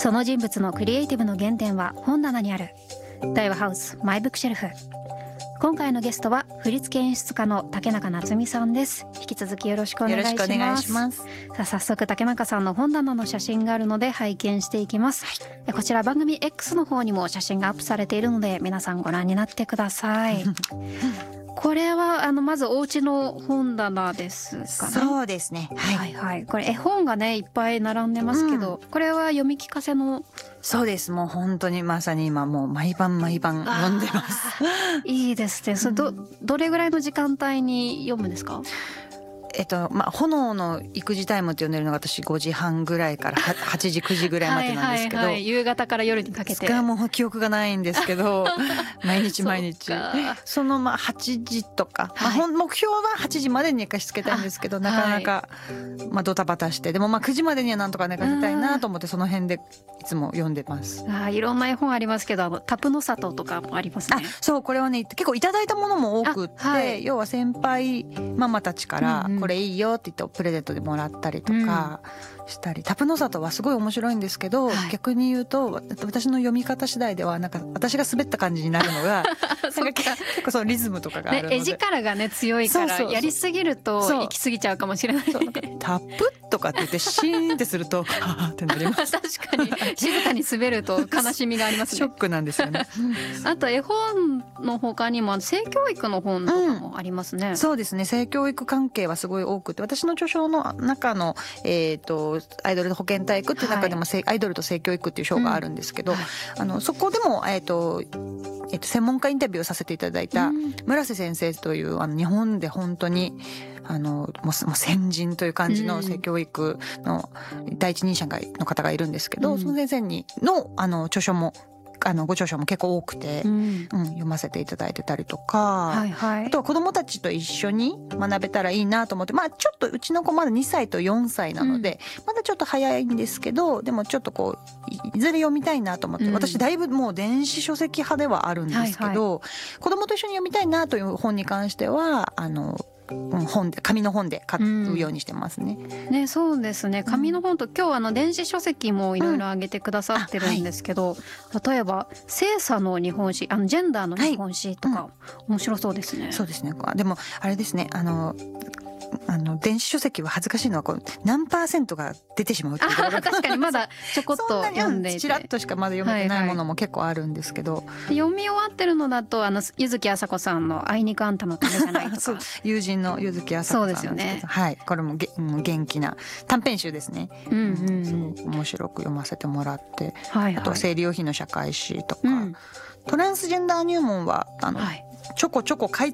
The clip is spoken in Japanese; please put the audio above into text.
その人物のクリエイティブの原点は本棚にある。大和ハウスマイブックシェルフ。今回のゲストは振付演出家の竹中夏実さんです。引き続きよろしくお願いします。 よろしくお願いします。 さあ、早速竹中さんの本棚の写真があるので拝見していきます。こちら番組 X の方にも写真がアップされているので皆さんご覧になってください。これはまずお家の本棚ですかね。 そうですね。 はいはい。これ絵本がねいっぱい並んでますけど、これは読み聞かせの。 そうです。もう本当にまさに今もう毎晩読んでます。 いいですね。それどれぐらいの時間帯に読むんですか？ 炎の育児タイムって呼んでるのが私5時半ぐらいから8時9時ぐらいまでなんですけど、 夕方から夜にかけてもう記憶がないんですけど毎日その8時とか、目標は8時までに寝かしつけたいんですけど、なかなかドタバタして、でも9時までにはなんとか寝かせたいなと思ってその辺でいつも読んでます。 いろんな絵本ありますけど、タプの里とかもありますね。 そう、これはね結構いただいたものも多くって、要は先輩ママたちからこれいいよって言ってプレゼントでもらったりとかしたり、タプの里はすごい面白いんですけど、逆に言うと私の読み方次第ではなんか私が滑った感じになるのが結構そのリズムとかがあるので、 絵力がね強いからやりすぎると行き過ぎちゃうかもしれない。 タプとかって言ってシーンってするとはーってなります。 確かに静かに滑ると悲しみがありますね。 ショックなんですよね。 あと絵本の他にも性教育の本とかもありますね。 そうですね。性教育関係はすごい多くて、私の著書の中のアイドル保健体育っていう中でも、アイドルと性教育っていう章があるんですけど、そこでも専門家インタビューをさせていただいた村瀬先生という日本で本当にもう先人という感じの性教育の第一人者の方がいるんですけど、その先生の著書もご著書も結構多くて、読ませていただいてたりとか、あとは子どもたちと一緒に学べたらいいなと思って、ちょっとうちの子まだ2歳と4歳なので、まだちょっと早いんですけど、でもちょっといずれ読みたいなと思って、私だいぶもう電子書籍派ではあるんですけど、子どもと一緒に読みたいなという本に関しては紙の本で買うようにしてますね。 そうですね。紙の本と今日電子書籍もいろいろ上げてくださってるんですけど、例えば性差の日本史、ジェンダーの日本史とか、面白そうですね。 そうですね。でもあれですね。電子書籍は恥ずかしいのは何%が出てしまうっていうところが確かにまだちょこっと読んでいて、 ちらっとしかまだ読めてないものも結構あるんですけど、 読み終わってるのだと柚木あさこさんのあいにくあんたのためじゃないとか友人の柚木あさこさんですけど、これも元気な短編集ですね。すごく面白く読ませてもらって、あとは生理用品の社会史とか、トランスジェンダー入門はちょこちょこ書い